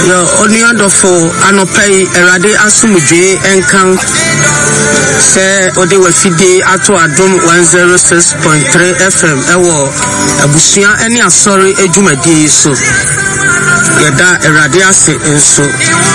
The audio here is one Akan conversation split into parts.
Your only under for Anopai Erade Asumuje Enkan say Ode Wefide Ato Adum 106.3 FM Ewo Abusia any sorry Ejumadi so Yeda Erade Ase enso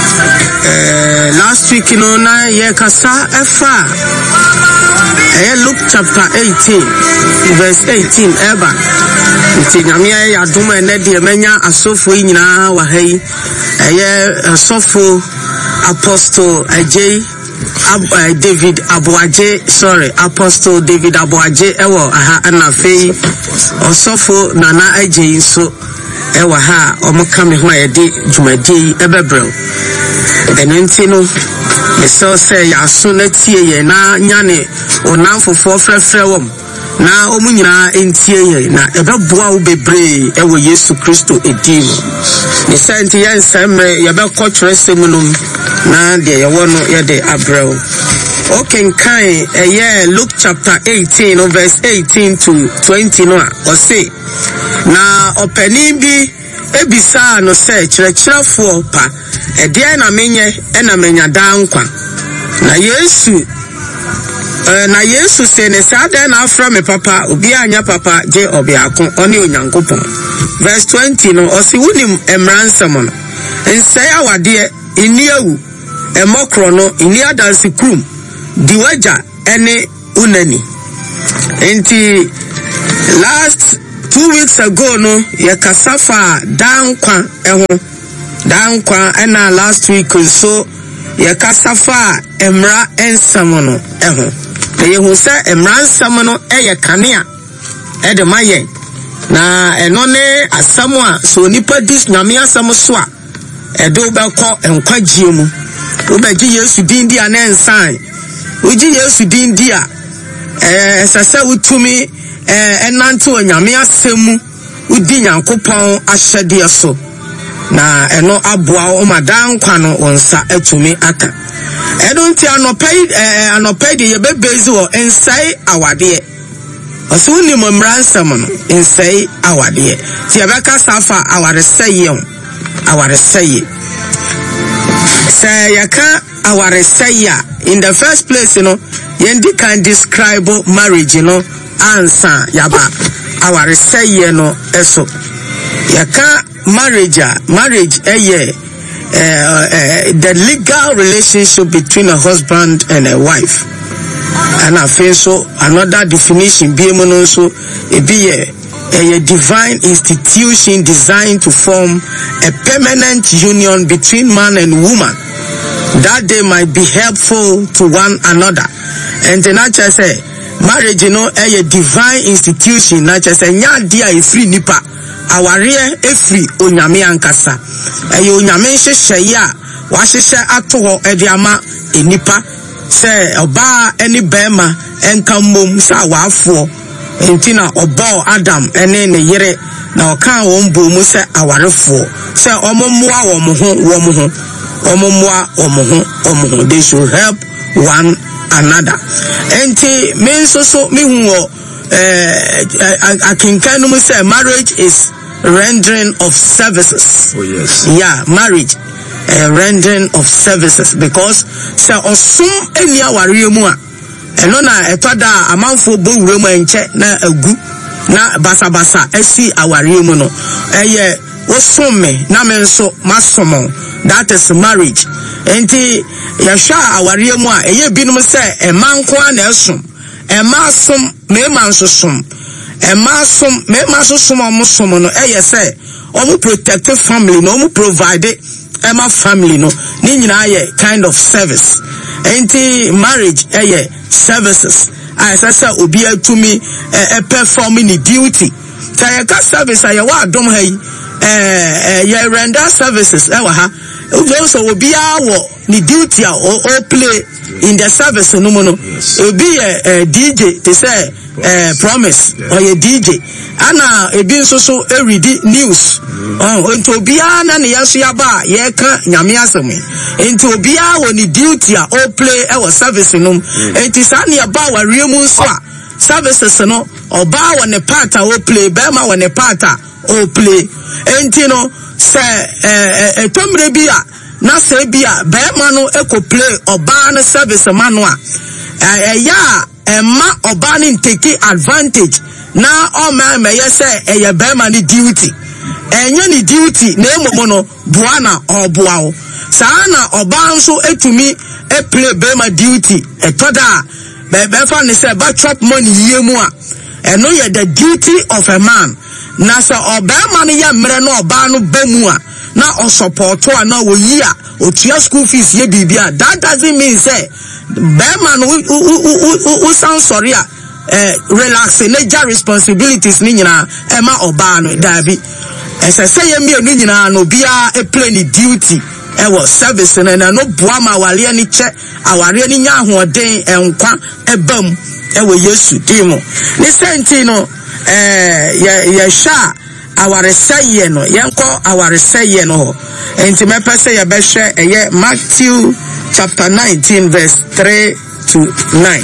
last week na ye kasa efa Luke chapter 18 verse 18 eba nti nyame ya adom ene de menya asofo nyina wa hai asofo apostle Ajay David Abuaje apostle David Abuaje ewo aha anafei osofo Nana Ajay so ewa ha omuka me ho ayede dwumadi ebebrel enenti no so say yaso na tie ye na nyane onamfofo frefre wom na omunyina entie ye na ebeboa wo bebre ewo Yesu Kristo edim ni senti ye nsemme ye be kwotre semunum na de ye wono ye de abrel okay kan Luke chapter 18 verse 18 to 20 no o say na opani bi ebisa no say kyerɛkyerɛfo pa ɛdeɛ na menye ɛna menya dankwa na Yesu se ne sada na afra me papa obi anya papa je obiako oni onyankopɔn verse 20 no osi wunim emransam no nsɛe awade ini awu emokro no ini adansi krum diwaja ene unani enti last 2 weeks ago no ye kasafa dankwa dankwa ena last week so ye kasafa emra ensam no ye hu se emra ensam no eye kanea de maye na eno ne asam a so nipa dis nyame asam so a edo bekọ enkwagye mu obaji Yesu din dia na ensan oji Yesu din dia esasa utumi enante onyame asemu udi nyankopɔn ahyɛdeɛ so na eno aboa o madan kwa no onsa atumi aka eno nti anopai de ye bebezi wo ensai awade oso ni momransam no ensai awade ti abeka safa aware seye say yaka aware seye in the first place yendi can describe marriage ansa yaba aware seye no eso yaka marriage the legal relationship between a husband and a wife and I feel so another definition be so a divine institution designed to form a permanent union between man and woman that they might be helpful to one another and then I just say marriage a divine institution not just a nya dia e free nipa aware efri onyame ankasa onyame hyehyɛ ya wa hyehyɛ ato ho ediama enipa se oba eni bema enka mom sa wafo entina obo Adam ene ne yere na oka won bomu se awarefo se omommoa omoho they should help one another enti me so me hu akinkanum say marriage is rendering of services. Oh yes. Yeah, marriage rendering of services because say osum eni aware mu a eno na etoda amanfo bo wure mu enche na agu na basabasa esi aware mu no eye osome na menso masomo that is marriage enti yahwa aware mu a eye binum say emanko na esum emasom memansosom omosom no say omo protect family no omo provide ema family no ni nyina ye kind of service enti marriage services I say obi atumi performing the duty say ka service aye wa adom ha yi ye render services ewa ha also obi awo the duty or play in the service no mo no obi DJ they say promise or a DJ ana ebi nso so read news ento obi na ne yaso yaba ye ka nyame asem ento obi awo ni duty or play our service no enti sa ne yaba wa riemu nso a services no oba wo ne part or play be ma wo ne part or play enti no se tomre bi a na se bi a be ma no play oba no service ma no a ma oba no take advantage na o ma ye se be ma ni duty enye ni duty na emomo no boa na oboa wo saa na oba nso etumi play be ma duty etoda be fa ne se ba chop money yemu a eno ye the duty of a man na se oba ma no ye mre na oba no bemu a na o support a na wo yi a o tua school fees ye bibia. That doesn't mean say be man who sound sorry relax nature responsibilities ni nyina e ma oba no dabi ese say ye mi enu nyina no bia e play ni duty e wo service na no boa ma wale ni che aware ni nya ahoden enkwa ebam e wo Yesu dimo ni senti no ye sha aware saye no yenko aware saye no enti me pese ye be hwe eye Matthew chapter 19 verse 3 to 9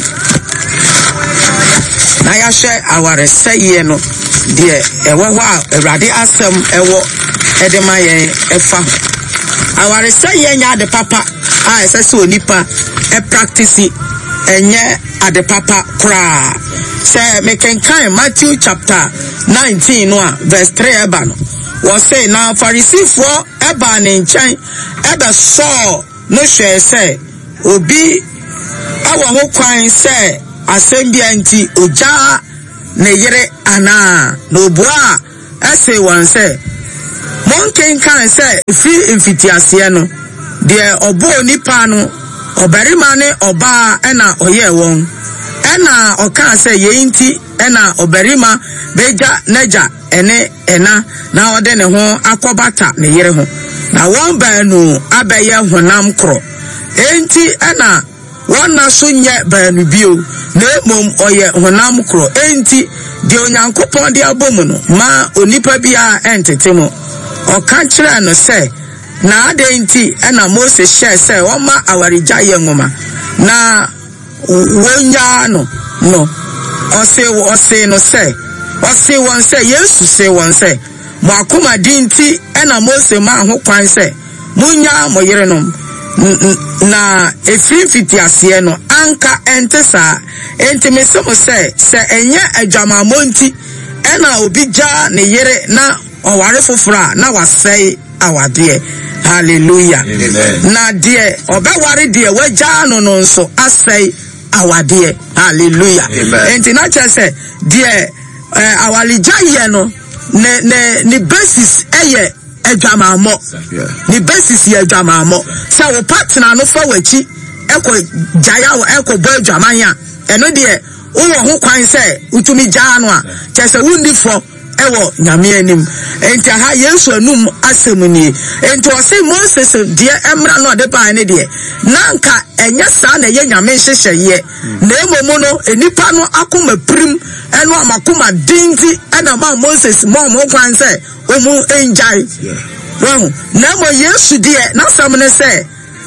na ya hwe aware saye no de ewo wa Awurade asem ewo edema ye efa aware saye nya de papa a esese onipa e practice enye ade papa kra say me can Matthew chapter 19 no verse 3 eba no was say now Pharisee for eba ne nchan eba so no hwe say obi awo ho kwan say asem bia nti oja ne yere ana no boa ese won say monken kan say free infitiase no de obo nipa no obarima ne oba ena oye won ena oka say ye nti ena obarima beja naja ene ena na ode ne ho akobata ne yere ho na won ba nu abeye honam kro enti ena wona so nye ba nu bio na mom oye honam kro enti de onyankopon de abomu no ma onipa bia entetemo oka kire no say na adenti ena Moses share say o ma awarija ye nwoma na wonya no ose no say ose won say Yesu say won say mo akoma dinti ena Moses ma ho kwan say munya mo yere no na efifiti ase no anka entesa entimese mo say enye adwama monti ena obi ja ne yere na oware fofora na wasai awade. Hallelujah. Amen. Na die obeware die waja no nso asai awade. Hallelujah. Enti na chese die awalija ye no ne basis eye adwamamo. Ni basis ye adwamamo. Sa wo partner no fa wachi eko jaya wo eko bo adwamanya eno die wo ho kwan se utumi jaa no a chese wundi fo ewo nyame anim enti ha Yesu anum asemuni enti o se Moses de emra no de ba ne de nanka enya sa na ye nyame hyehye na emomu no enipa no akoma prim eno amakoma dinti ena ma Moses mo kwan se omu enjai wo na mo Yesu de na sam ne se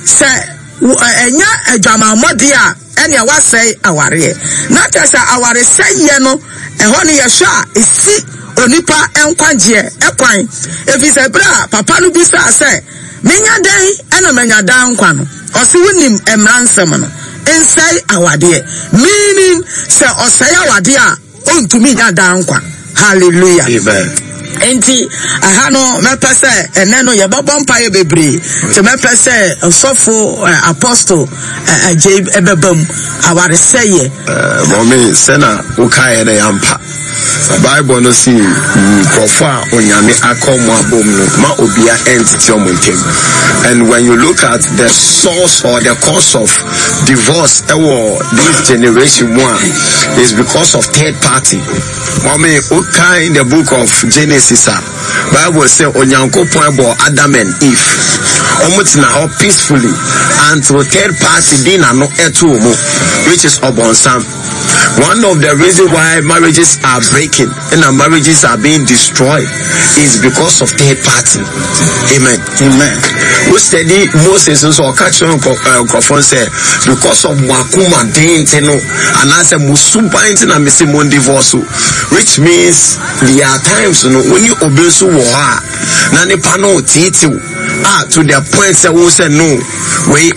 enya adwama modi a ene wasai aware na tesa aware saye no eho ne ye sha esi onipa enkwagye ekwan efise bra papa no bisa say menya dan ena menya dan nkwa no osi wonim emransem no ensai awade meaning say osai awade a ontumi nya dan nkwa. Hallelujah. Amen. Enti aha no mepese ene no ye bobompa ye bebre te mepese osofo apostle ajay ebebam aware saye mommy sena ukaye na yampa Bible no see profa onyame akomo abom no ma obia entity omontem. And when you look at the source or the cause of divorce this generation one is because of third party. Mommy in the book of Genesis Bible say onyankopon ebo Adam and Eve omutina all peacefully until third party dina no etu omo, which is obonsam. One of the reasons why marriages are breaking and our marriages are being destroyed is because of third party. Amen. Amen. we study Moses so catch on microphone say because of wakuma dente no and I say musuba into na mesi mon divorce, which means there are times no when you obey so wa na ne pano titi to the point say we say no we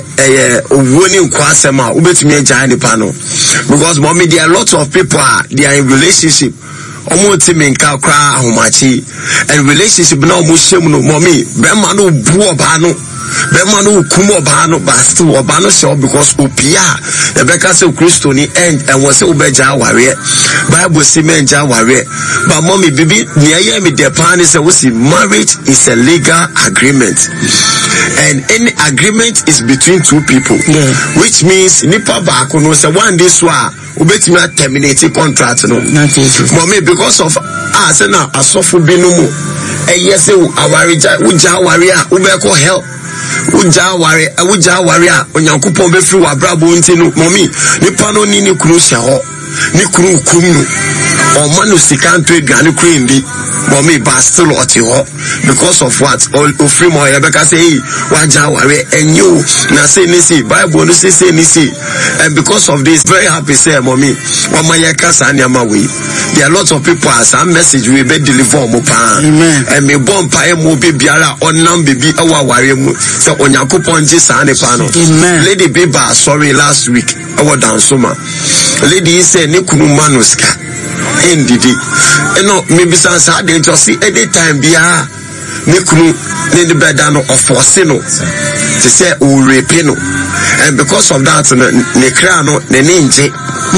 owoni kwasema ubetumi agya ne pano, because mommy there are lots of people they are in relationship omo timi nka kra ahomachi and relationship na omo hyem no mommy be ma no bu oba no be ma no kum oba no but still oba no show because opia e be ka say Kristo ni and we say obeja aware Bible say menja aware but mommy bibi near hear me the plan is say we see marriage is a legal agreement and any agreement is between two people, which means nipa ba ko no say one this one ubetimi terminate contract no mommy because of say na asofo bi no mu yes awarija uja aware a ubeko help uja aware a onyankopon be free wa brabo nti no mommy nipa no ni kunu hye ho ni kunu kum no o manu sikanto aduane kru ndi mommy ba still oti ho because of what o free mo Rebecca say hey waja aware enyo na say ni see Bible no say ni see and because of this very happy say mommy wamaya kasa anyama we there are lots of people as a message we be deliver mo pa and me bomb pa mo be biara onam baby aware mu say onyankopon je sa ne pa no lady Biba sorry last week our dansoma lady say ne kunu manuska ndidi no maybe sans had to see any time bia ne kunu ne the bed no force no to say o rape no and because of that ne kra no ne nje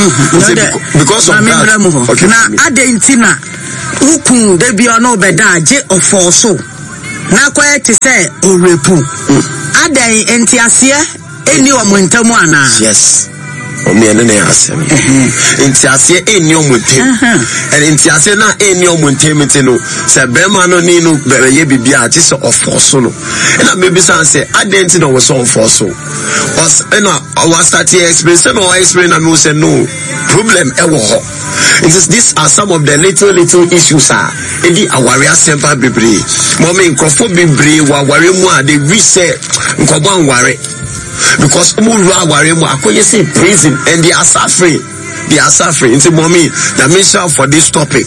because of that okay na adentina ukun de bia no beda je of force na kwete to say o rape aden entiase eni o montamu ana yes omiene ne asem entiase eni omontem and entiase na eni omontem no se bema no ni no beye bibia ti se ofoso no na maybe say identity no was ofoso was our start experience no experience na me say no problem e wo ho. It is these are some of the little issues edi aware sempa bebre mommy nkrofo bebre wa aware mu a they wish say nkobo anware because akoye say prison and they are suffering into mommy the mission for this topic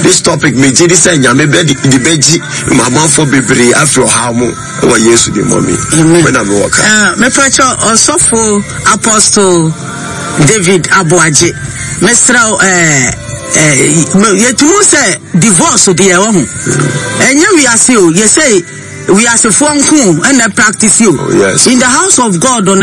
me jidi say nyame be di beji mama for bebre afro ha mu wa yesu di mommy when am work me preacher osofo apostle David Aboaje mesra yetumu say divorce de ho enye we ase o ye say we are a phone and I practice you in the house of God on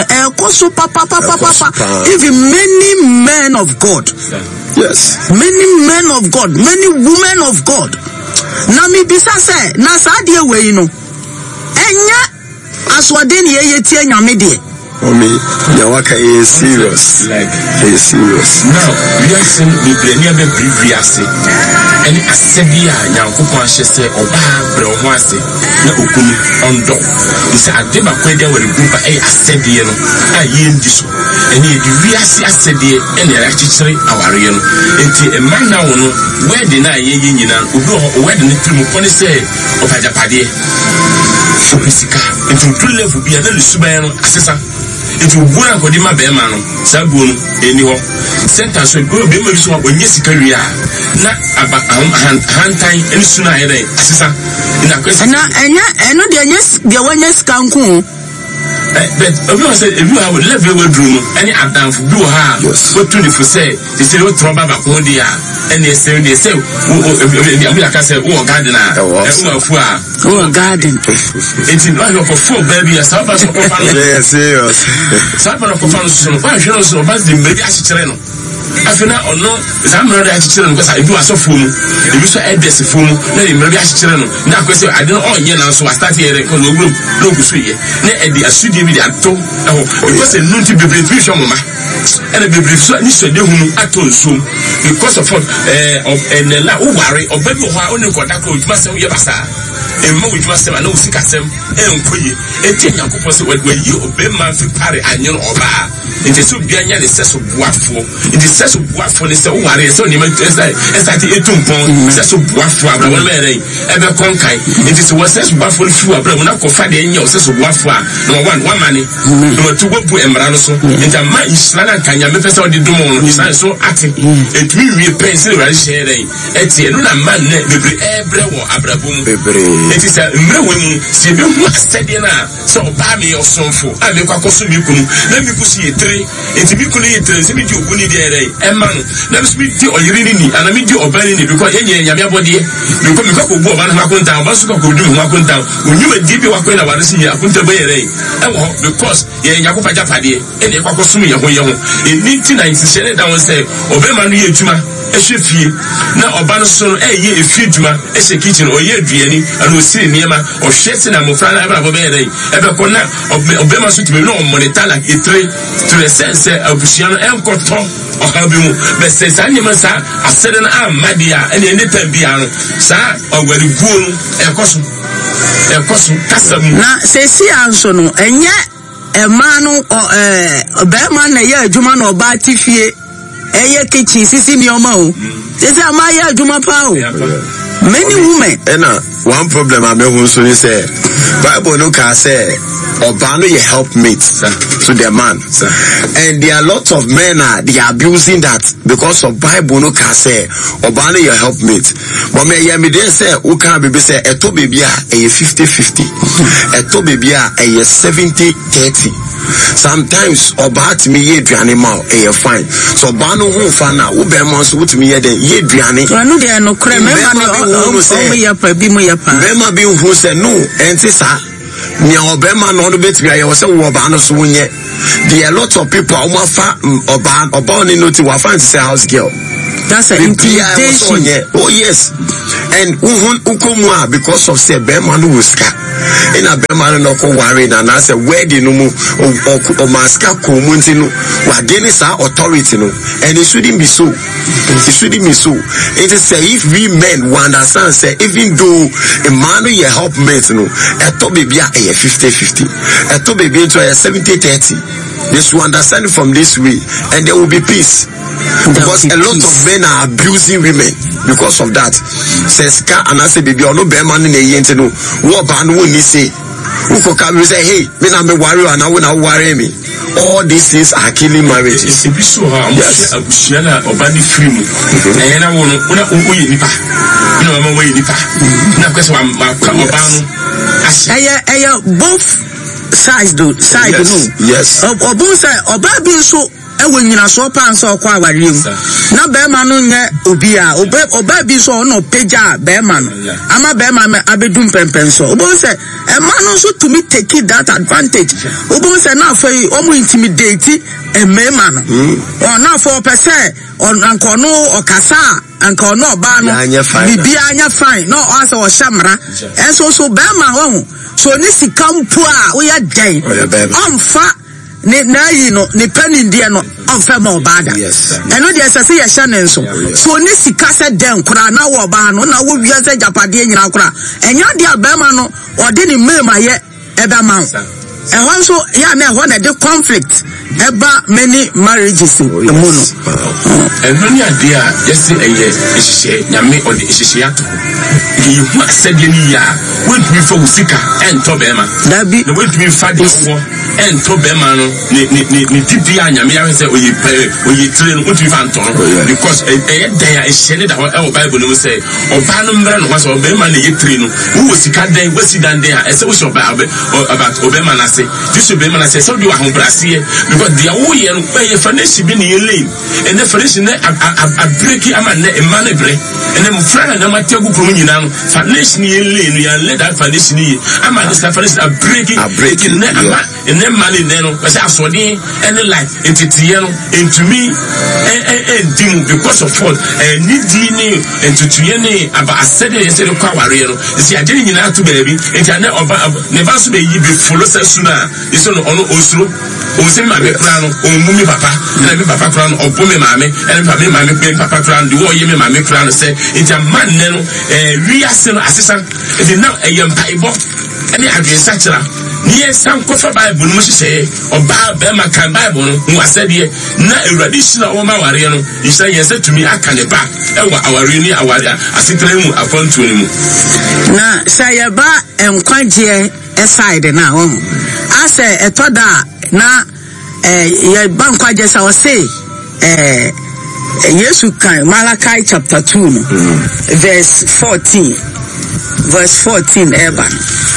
even many men of God, yes, many men of God, many women of God. Na mi bisa say na sa de we no enya aswade ne ye tie nyame de Omi, Yawaka is serious. He's serious. Now, we are saying we bring you a previous. And I said, Yankupon, she said, Oba, Brohwase, no Ukumi, on dog. He said, I did my quader with a group of I said, I yield this. And he we said, and they're actually our real. And a man now, where deny yin, where the little pony say, of Hajapadi. So, and to two level be a little Subano assessor. It will go and Kodima Bemano, Sabun, anyhow. Sentence will go be able to when yes, career. Not about hand time and sooner assessor. In a question, and not the one yes, Cancun. But everyone said, if you have a level room, any Adam for blue hair, what to for say, they say, what trouble about Mondia, and they say, I can say, oh, gardener, oh, garden. It's in line of a full baby, a Sabbath of a family. Serious. Sabbath of a family, why should also pass the baby as a channel? I feel now or no, I'm not as children because I do a so full. If you saw a desk full, then maybe as children. Now, question I don't know, so I start here and no group, no sweet. Then the studio with the actor, because a nun to be brief, and a brief, so I need to do at all soon because of and the la worry or baby who are only contact with myself, Yabasa. And more with myself, I know Sikasem, and Kuyi, and Tina Kupos, when you obey my party, and you know, nti so bia nya ne seso boafo nti seso boafo ne se wo ware se oni ma esa ti etumpon seso boafo abra won mere ebe konkai nti se wo seso boafo ne fu abra na ko fa de nya wo seso boafo a no one mane no tu go bu emra no so nti ma isla na kanya me pese odi dum no isla so ate etumi wie pense le share eti no na man ne bebre ebre wo abrabum bebre eti se mre wonu se be hu asede na so ba me osonfo a me kwakoso mi kunu na mi kusi yetre eti mi kunu yetre se mi di oguni de ere emma no na mi di oyiri ni ana mi di obani ni because yenye nyame abode because mi kwakobu oba na akonta oba so kwakodu hu akonta onyuma di bi wakoy na ware si ya akonta be ere ewo because ye nyakopa japade e de kwakoso mi ye ho eni 90 share down say obema no ye adwuma ehwe fie na oba no so no ye efie adwuma ehwe kitchen o ye aduani ana osiri niema o hwese na mofra na eba be ere ebe ko na obema so timi no monitor like etre to the sense abusia no enkoto o ha bi mu be se sa niema sa asede na amadia ene ene tambia no sa ogwari guo no ekoso kasamu na se si anso no enye emanu obema na ye adwuma na oba tifie eye kitchen sisi ni oma o sisi ama ye adwuma pa o many women one problem I mean so say Bible no can say oba no ye helpmate to the man and there are lots of men they are abusing that because of Bible no can say oba no ye helpmate but me hear me dey say who can be say eto baby a 50-50 eto baby a 70-30 sometimes oba to me ye aduane ma e fine so oba no hu fa na wo be mo so to me ye den ye aduane no dey no kre me ma no ya pa bi mo ya pa be ma bi hu say no enti sa nya obema no do betimi aye wo say wo oba no so wonye there are lots of people who fa oba oni no ti wa fan say house girl. That's an intimidation. Oh yes. And ukomwa because of say Bema no wuska. In a Bema no ko worry na say wedding no mu o maska ko munti no wa geni sa authority no and it shouldn't be so. It shouldn't be so. It is say if we men will understand say even though a man no ye helpmate no eto baby a 50-50. Eto baby to 70-30. They should understand it from this way and there will be peace. Because a lot of men are abusing women because of that. Says ka and I say baby no be man in a yente no what ban won ni say who can say hey me na me worry and I will not worry me. All these things are killing marriages. It's a bit so hard. Yes. Abusiana obani free mu. And I want una oye nipa. You know I'm oye nipa. Na kwese wa obanu. Aya both sides do side yes. No. Yes. Obu say oba bi so ewe nyina so pa nso kwa awariam na be ma no nye obi a oba bi so no peja be ma no ama be ma abedum pempen so obo say e ma no so to me take that advantage obo say na for omo intimidate e me ma no o na for person on anko no okasa anko no ba no bibia anya fine no o say o shamra enso so be ma ho so ni sikampo a wo ya den onfa ne na yi no ne penny die no on fa ma obada eno de sese ye hye ne nso so ne sika se den kura na wo ba no na wo wia se japade nyina kura enya de abema no ode ne mema ye eba ma ehon so ya na ehon na de conflict eba many marriages emu no eno ni ade a yesi eye ehihye nyame ode ehihye ato yi hu asede ni ya wentumi fa usika ento bema dabi na wentumi fa de wo ento bema no ni tipi anyame ya se oyi tire no wentumi fa nto because eye den ya ehihye ne da ho Bible no say oba no mra no so bema na ye tire no wo sika den wasi dan den a ese wo so ba about obema na say this obema na say so do ahombrase because they are we and pay furnish be in lane and the furnish na a breaking ama na e man bre and them friend na mategu pro nyina no furnish ni lane ya let that furnish ni ama this furnish a breaking na ama and them man in no say asodi any life entity no into me and dim because of what need ni into ni aba asede ye say kwa ware no see ageni nyina to baby and na oba never so be yi be follow say suna iso no ono osuro o se ma be krano o mumi papa na me papa krano o bomi mame and me mame pe papa krano de wo ye me mame krano say it a man no wi ase no asesa e na e yem paibo ene adwen sachira Near some coffee Bible, no say, or Bama can Bible, who I said here, not a traditional woman, you say, yes, to me, I can back. Our really, our asitemu upon to him. Na say ba enkwagye aside na wo. Ase etoda na ye ba enkwagye sa wo say Yesu kan Malachi chapter 2 verse 14 eba.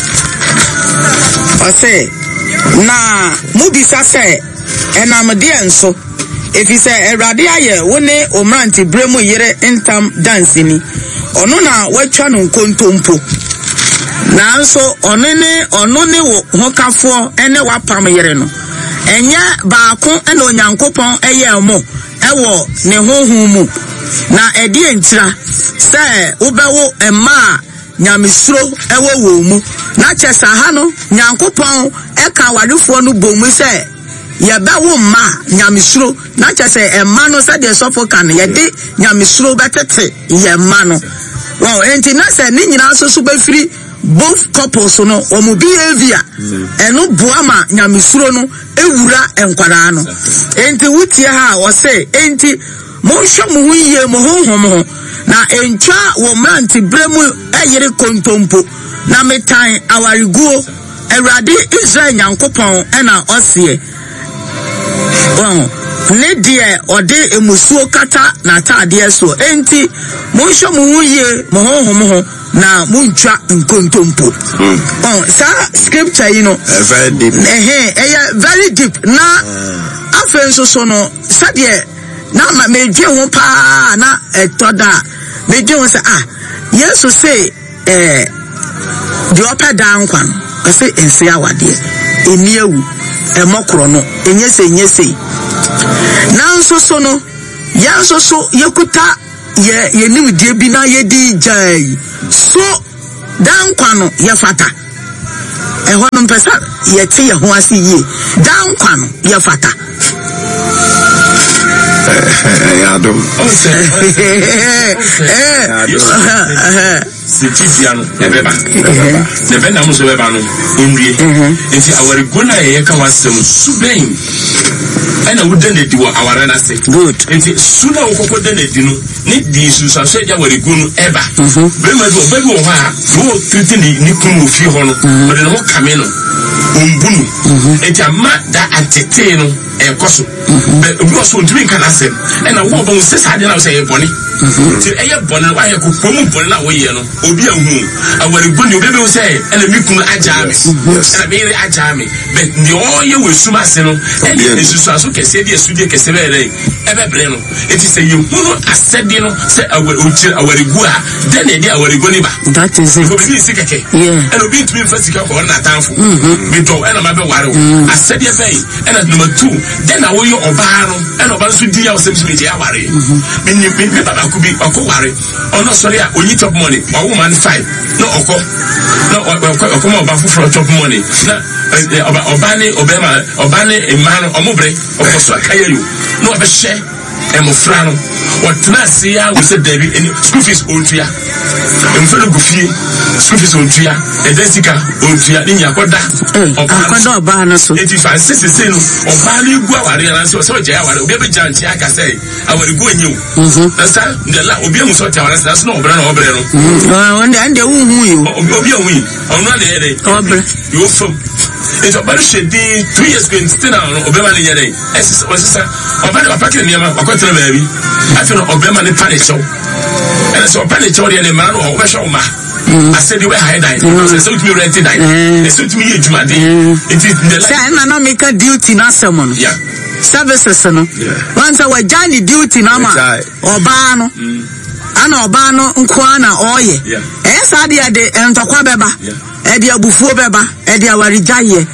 O say na mubisa say enamde enso if he say Erade aye wo ne omranti bremu yere entam dance ni ono na watwa no nkontompo nanso ono ne wo hokafo ene wapam yere no enye baako ene onyankopon eye mo ewo ne honhom mu na edi entira se ubewo emma nyamesuro ewo wo mu na chesa ha no nyankopon eka wadefo no bomu se yebawo ma nyamesuro na chese emma no se de sofo kan yede nyamesuro betete yemma no wow enti na se ni nyina so be free both couples no omu behavior eno boama nyamesuro no ewura enkwara no enti wutie ha o se enti monhwe mo hu yie mo honhom ho na entwa wo mranti bremu eyere kontompo na metan awariguo Erade Israel nyankopon ena osie ne die ode emusuo kata na taade so enti monhwe mo hu yie mo honhom ho na muntwa nkontompo sa scripture you know very deep very deep na afenso so no sadie na medwe ho pa na etoda medwe ho say Yesu say the upper down kwan I say ense awade eni ewu emokro no enyese nanso so no yanso so yekuta ye niwdie bi na ye di jai so dan kwan no ye fata eho no mpesa ye te ye ho ase yie dan kwan no ye fata Adam. Sitiano, Nebeba. Nebena Musebano, Indie. If you are going to was some subain. And I wouldn't do our renase. Good. And sooner or than it, you know, need these who said you were going ever. Remember, baby, who treating the Nikum of your honor, but in all Camino. Umbunu. And a mat that anteteno and cosso. But we also drink an asset. And I walk on says I didn't say a bonny. Till a bonnet, why I could come upon that way, you know, or be a woman. I will go, you will say, and a Mikun Ajami. And a very Ajami. But the all you will sum us, and this is also can say the studio can say, ever breno. It is a you who I said, you know, say I will go, then a day I will go. That is it. Yeah. And be to me first for that time. And I'm a waro. I said, yeah, and at number 2, then I will you obaro, and about to do our same media. When you could be a co-worry, or no, sorry, we need top money, a woman 5, no, Oko, no, come about for top money. Obani, a man, or Mobre, or Kaya, no, a share. Emofrano, what Nasia was a David in school fees on Tria, and fellow Goofy, school fees on Tria, and Jessica on Tria, in Yakoda, or Banaso. 85 citizens of Bali Guavari, and so Jaya, baby Jan Chiaka say, I will go in you. That's how the La Obium so that's no brand or brand. And the woo, Obium, on one day, you from. It's a better shade 2 years been still on Obama in your day. As was a packet near my baby. I feel Obama in panic show. And I saw panic show and a man or Weshoma. I said you were high dying. They suit me rented. They suit me to my day. It is the same. I not make a duty, not someone. Yeah. Services, no. Once I was Johnny duty, no man. Obano. Ana Obano, Nkwana, Oye. Yes, I did the Entokwa Beba. Edia Bufu Beba. Edia Warijaye.